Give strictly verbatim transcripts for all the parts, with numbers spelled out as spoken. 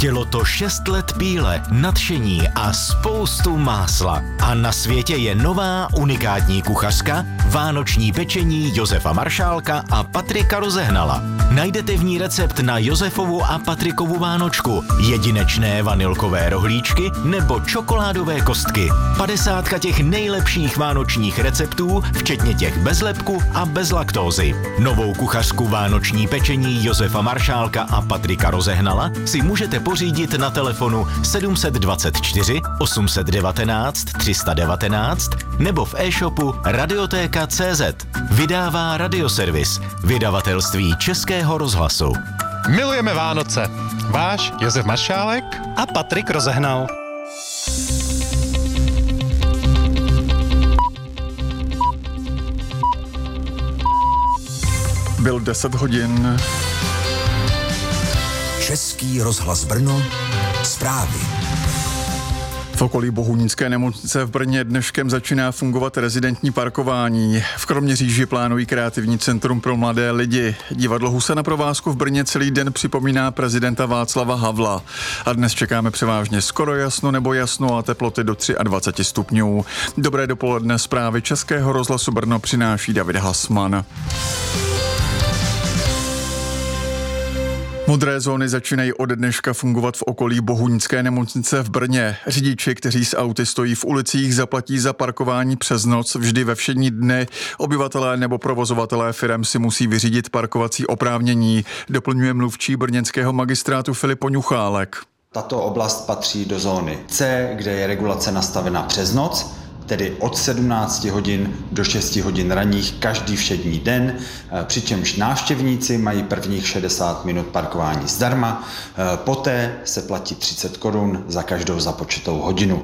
Chtělo to šest let píle, nadšení a spoustu másla. A na světě je nová unikátní kuchařka, vánoční pečení Josefa Maršálka a Patrika Rozehnala. Najdete v ní recept na Josefovu a Patrikovu vánočku, jedinečné vanilkové rohlíčky nebo čokoládové kostky. padesátka těch nejlepších vánočních receptů, včetně těch bez lepku a bez laktózy. Novou kuchařku vánoční pečení Josefa Maršálka a Patrika Rozehnala si můžete pořídit na telefonu sedm dvacet čtyři osm devatenáct tři sta devatenáct nebo v e-shopu radiotéka tečka cé zet. Vydává Radioservis, vydavatelství Českého rozhlasu. Milujeme Vánoce. Váš Josef Maršálek a Patrik Rozehnal. Byl deset hodin. Český rozhlas Brno, zprávy. V okolí Bohunické nemocnice v Brně dneškem začíná fungovat rezidentní parkování. V Kroměříži plánují kreativní centrum pro mladé lidi. Divadlo Husa na provázku v Brně celý den připomíná prezidenta Václava Havla. A dnes čekáme převážně skoro jasno nebo jasno a teploty do dvacet tři stupňů. Dobré dopoledne, zprávy Českého rozhlasu Brno přináší David Hasman. Modré zóny začínají od dneška fungovat v okolí Bohunické nemocnice v Brně. Řidiči, kteří s auty stojí v ulicích, zaplatí za parkování přes noc vždy ve všední dny. Obyvatelé nebo provozovatelé firem si musí vyřídit parkovací oprávnění, doplňuje mluvčí brněnského magistrátu Filip Poňuchálek. Tato oblast patří do zóny C, kde je regulace nastavena přes noc, tedy od sedmnácti hodin do šesti hodin ranních každý všední den, přičemž návštěvníci mají prvních šedesát minut parkování zdarma, poté se platí třicet korun za každou započatou hodinu.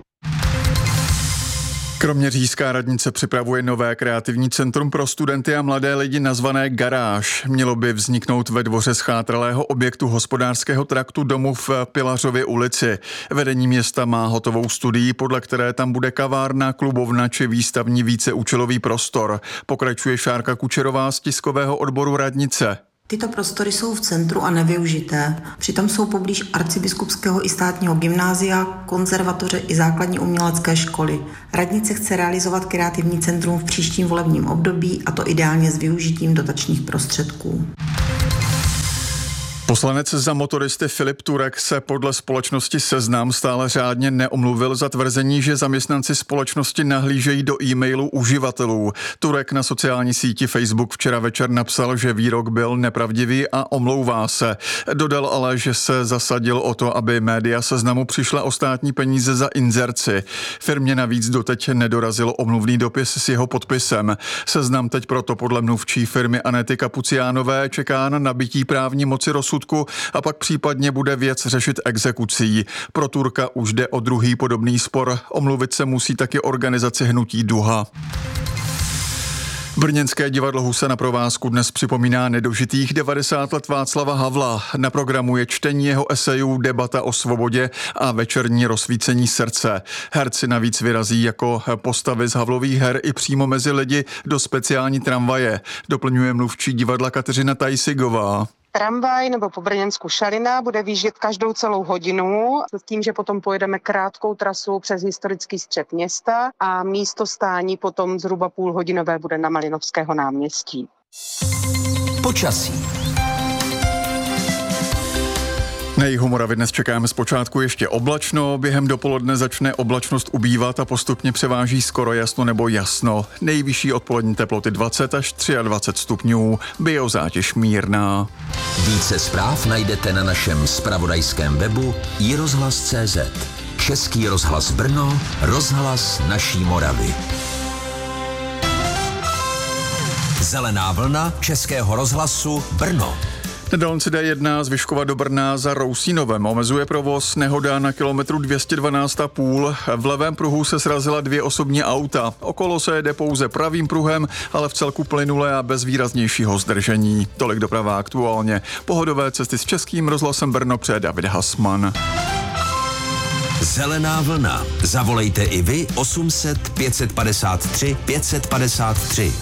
Kroměřížská radnice připravuje nové kreativní centrum pro studenty a mladé lidi nazvané Garáž. Mělo by vzniknout ve dvoře schátralého objektu hospodářského traktu domu v Pilařově ulici. Vedení města má hotovou studii, podle které tam bude kavárna, klubovna či výstavní víceúčelový prostor. Pokračuje Šárka Kučerová z tiskového odboru radnice. Tyto prostory jsou v centru a nevyužité. Přitom jsou poblíž arcibiskupského i státního gymnázia, konzervatoře i základní umělecké školy. Radnice chce realizovat kreativní centrum v příštím volebním období, a to ideálně s využitím dotačních prostředků. Poslanec za motoristy Filip Turek se podle společnosti Seznam stále řádně neomluvil za tvrzení, že zaměstnanci společnosti nahlížejí do e-mailů uživatelů. Turek na sociální síti Facebook včera večer napsal, že výrok byl nepravdivý a omlouvá se. Dodal ale, že se zasadil o to, aby média Seznamu přišla o státní peníze za inzerci. Firmě navíc doteď nedorazil omluvný dopis s jeho podpisem. Seznam teď proto podle mluvčí firmy Anety Kapuciánové čeká na nabití právní moci rozsudku a pak případně bude věc řešit exekucí. Pro Turka už jde o druhý podobný spor. Omluvit se musí taky organizace Hnutí Duha. Brněnské divadlo Husa na provázku dnes připomíná nedožitých devadesát let Václava Havla. Na programu je čtení jeho esejů, debata o svobodě a večerní rozsvícení srdce. Herci navíc vyrazí jako postavy z Havlových her i přímo mezi lidi do speciální tramvaje, doplňuje mluvčí divadla Kateřina Tajsigová. Tramvaj nebo po Brněnsku Šalina bude výjíždět každou celou hodinu s tím, že potom pojedeme krátkou trasu přes historický střed města a místo stání potom zhruba půlhodinové bude na Malinovského náměstí. Počasí. Na jihu Moravy dnes čekáme zpočátku ještě oblačno, během dopoledne začne oblačnost ubývat a postupně převáží skoro jasno nebo jasno. Nejvyšší odpolední teploty dvacet až dvacet tři stupňů, biozátěž mírná. Více zpráv najdete na našem zpravodajském webu i rozhlas tečka cé zet. Český rozhlas Brno, rozhlas naší Moravy. Zelená vlna Českého rozhlasu Brno. Na dálnici D jedna z Vyškova do Brna za Rousínovem omezuje provoz nehoda na kilometru dvě stě dvanáct a půl. V levém pruhu se srazila dvě osobní auta. Okolo se jede pouze pravým pruhem, ale v celku plynule a bez výraznějšího zdržení. Tolik doprava aktuálně. Pohodové cesty s Českým rozhlasem Brno přeje David Hasman. Zelená vlna. Zavolejte i vy osm set pět set padesát tři pět set padesát tři.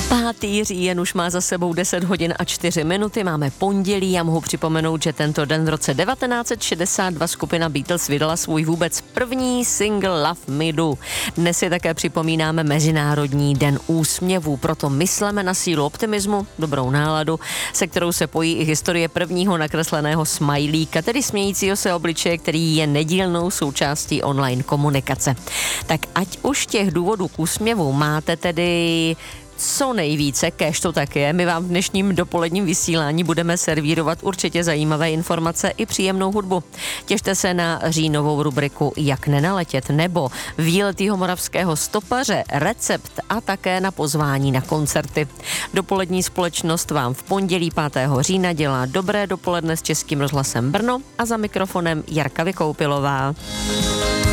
pátý říjen už má za sebou deset hodin a čtyři minuty, máme pondělí a mohu připomenout, že tento den v roce devatenáct set šedesát dva skupina Beatles vydala svůj vůbec první single Love Me Do. Dnes si také připomínáme Mezinárodní den úsměvů, proto mysleme na sílu optimismu, dobrou náladu, se kterou se pojí i historie prvního nakresleného smajlíka, tedy smějícího se obličeje, který je nedílnou součástí online komunikace. Tak ať už těch důvodů k úsměvu máte tedy co nejvíce, kéž to tak je. My vám v dnešním dopoledním vysílání budeme servírovat určitě zajímavé informace i příjemnou hudbu. Těšte se na říjnovou rubriku Jak nenaletět nebo výlet jihomoravského stopaře, recept a také na pozvání na koncerty. Dopolední společnost vám v pondělí pátého října dělá dobré dopoledne s Českým rozhlasem Brno a za mikrofonem Jarka Vykoupilová.